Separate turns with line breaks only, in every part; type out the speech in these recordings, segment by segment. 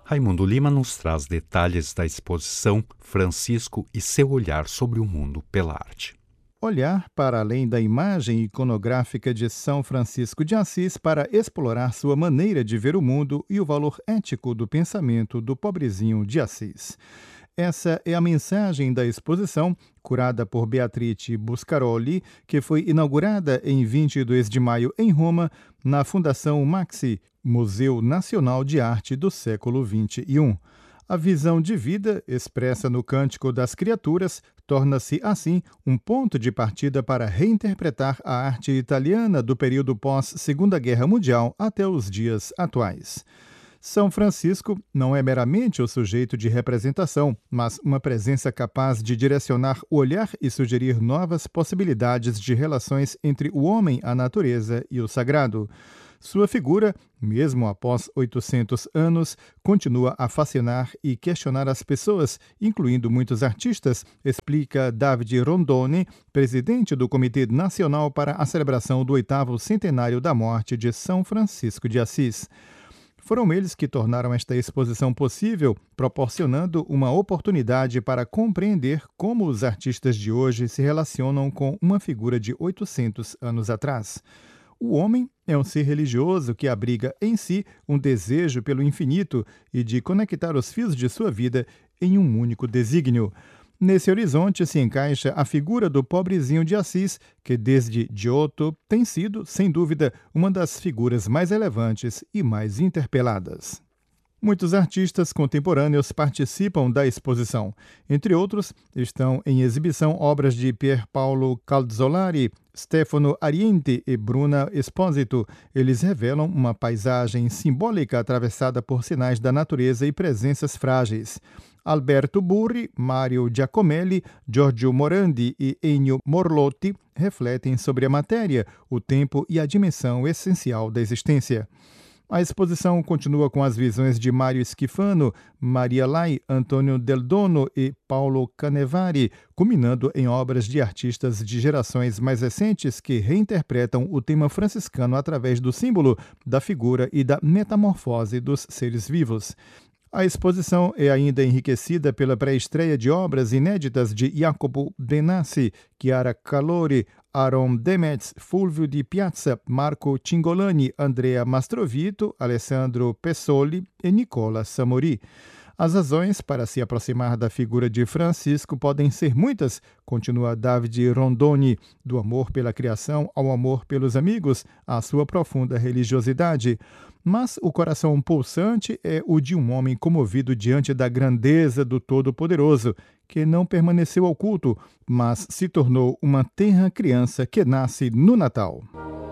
Raimundo Lima nos traz detalhes da exposição Francisco e seu olhar sobre o mundo pela arte.
Olhar para além da imagem iconográfica de São Francisco de Assis para explorar sua maneira de ver o mundo e o valor ético do pensamento do pobrezinho de Assis. Essa é a mensagem da exposição, curada por Beatrice Buscaroli, que foi inaugurada em 22 de maio em Roma, na Fundação Maxi, Museu Nacional de Arte do século XXI. A visão de vida, expressa no Cântico das Criaturas, torna-se, assim, um ponto de partida para reinterpretar a arte italiana do período pós-Segunda Guerra Mundial até os dias atuais. São Francisco não é meramente o sujeito de representação, mas uma presença capaz de direcionar o olhar e sugerir novas possibilidades de relações entre o homem, a natureza e o sagrado. Sua figura, mesmo após 800 anos, continua a fascinar e questionar as pessoas, incluindo muitos artistas, explica Davide Rondoni, presidente do Comitê Nacional para a celebração do 8º centenário da morte de São Francisco de Assis. Foram eles que tornaram esta exposição possível, proporcionando uma oportunidade para compreender como os artistas de hoje se relacionam com uma figura de 800 anos atrás. O homem é um ser religioso que abriga em si um desejo pelo infinito e de conectar os fios de sua vida em um único desígnio. Nesse horizonte se encaixa a figura do pobrezinho de Assis, que desde Giotto tem sido, sem dúvida, uma das figuras mais relevantes e mais interpeladas. Muitos artistas contemporâneos participam da exposição. Entre outros, estão em exibição obras de Pier Paolo Calzolari, Stefano Arienti e Bruna Esposito. Eles revelam uma paisagem simbólica atravessada por sinais da natureza e presenças frágeis. Alberto Burri, Mario Giacomelli, Giorgio Morandi e Ennio Morlotti refletem sobre a matéria, o tempo e a dimensão essencial da existência. A exposição continua com as visões de Mário Schifano, Maria Lai, Antônio Del Dono e Paulo Canevari, culminando em obras de artistas de gerações mais recentes que reinterpretam o tema franciscano através do símbolo, da figura e da metamorfose dos seres vivos. A exposição é ainda enriquecida pela pré-estreia de obras inéditas de Jacopo Benassi, Chiara Calori, Aaron Demetz, Fulvio Di Piazza, Marco Cingolani, Andrea Mastrovito, Alessandro Pessoli e Nicola Samori. As razões para se aproximar da figura de Francisco podem ser muitas, continua Davide Rondoni, do amor pela criação ao amor pelos amigos, à sua profunda religiosidade. Mas o coração pulsante é o de um homem comovido diante da grandeza do Todo-Poderoso, que não permaneceu oculto, mas se tornou uma tenra criança que nasce no Natal.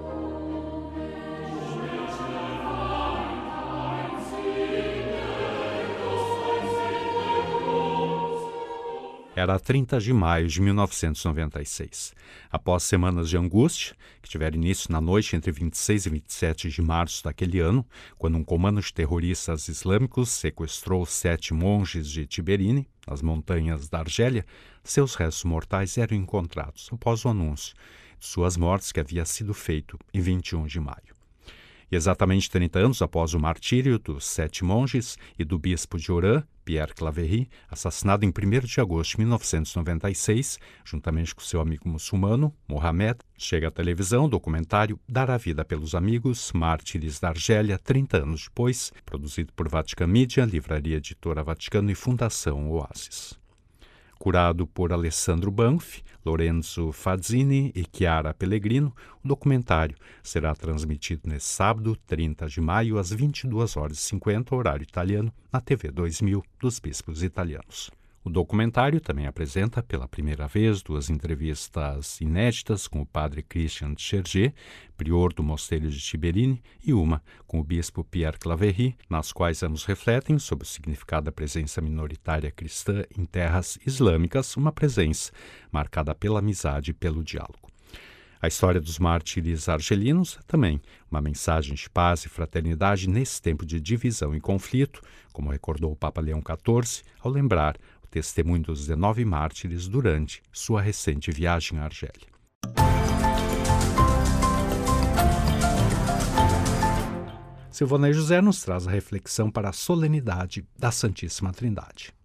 Era 30 de maio de 1996. Após semanas de angústia, que tiveram início na noite entre 26 e 27 de março daquele ano, quando um comando de terroristas islâmicos sequestrou 7 monges de Tiberini, nas montanhas da Argélia, seus restos mortais eram encontrados após o anúncio de suas mortes que havia sido feito em 21 de maio. E exatamente 30 anos após o martírio dos 7 monges e do bispo de Oran, Pierre Claverie, assassinado em 1º de agosto de 1996, juntamente com seu amigo muçulmano, Mohamed, chega à televisão o documentário Dar a Vida pelos Amigos, Mártires da Argélia, 30 anos depois, produzido por Vatican Media, Livraria Editora Vaticano e Fundação Oasis. Curado por Alessandro Banfi, Lorenzo Fazzini e Chiara Pellegrino, o documentário será transmitido neste sábado, 30 de maio, às 22h50, horário italiano, na TV 2000 dos Bispos Italianos. O documentário também apresenta, pela primeira vez, 2 entrevistas inéditas com o padre Christian Chergé, prior do Mosteiro de Tiberini, e uma com o bispo Pierre Claverie, nas quais ambos refletem sobre o significado da presença minoritária cristã em terras islâmicas, uma presença marcada pela amizade e pelo diálogo. A história dos mártires argelinos é também uma mensagem de paz e fraternidade nesse tempo de divisão e conflito, como recordou o Papa Leão XIV, ao lembrar o testemunho dos 19 mártires durante sua recente viagem à Argélia. Silvanei José nos traz a reflexão para a solenidade da Santíssima Trindade.